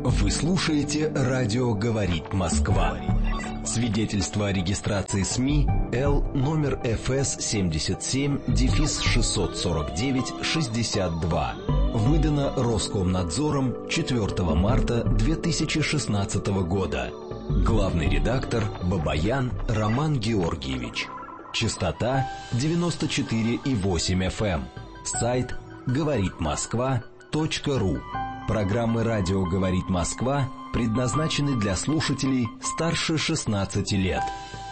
Вы слушаете «Радио говорит Москва». Свидетельство о регистрации СМИ Л номер ФС 77-649-62. Выдано Роскомнадзором 4 марта 2016 года. Главный редактор Бабаян Роман Георгиевич. Частота 94,8 FM. Сайт говоритмосква.ру. Программы «Радио говорит Москва» предназначены для слушателей старше 16 лет.